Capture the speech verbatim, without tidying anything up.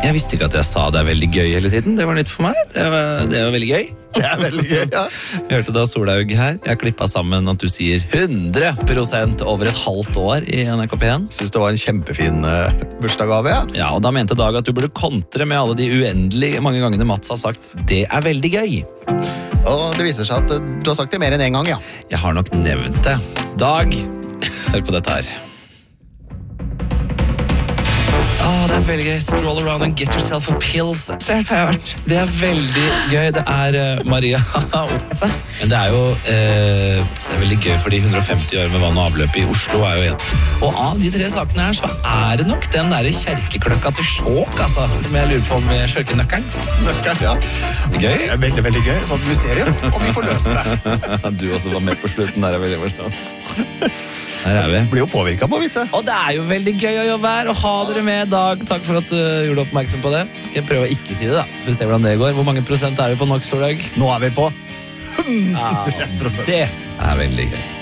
Jeg visste ikke at jeg sa det er veldig gøy hele tiden. Det var nytt for meg. Det var, det var veldig gøy. Det er veldig gøy, ja. Vi hørte da Solhaug her. Jeg klippet sammen at du sier hundre prosent over et halvt år i N R K P en. Synes det var en kjempefin uh, bursdagsgave, ja. Ja, og da mente Dag at du burde kontre med alle de uendelig mange gangene Mats har sagt det er veldig gøy. Og det viser seg at uh, du har sagt det mer enn en gang, ja. Jeg har nok nevnt det. Dag, hør på dette her. Ah, det er veldig gøy. Stroll around and get yourself a pills. Det er veldig gøy. Det er uh, Maria. Men det er jo uh, det er veldig gøy fordi hundre og femti år med vann og avløp i Oslo er jo en. Og av de tre sakene her så er det nok den der kjerkekløkka til Skjåk, altså, som jeg lurer på med kjørkenøkkelen. Nøkkelen, ja. Gøy. Det er veldig, veldig gøy. Sånn mysterium, og vi får løst det. Du også var med på slutten, der er veldig morsomt. Her er vi. Blir jo påvirket på å vite. Og det er jo veldig gøy å jobbe her, og ha dere med, Dag. Takk for at du gjorde oppmerksom på det. Skal jeg prøve å ikke si det, da. For å se hvordan det går. Hvor mange prosent er vi på nok, Solhaug? Nå er vi på hundre prosent. Ja, det er veldig gøy.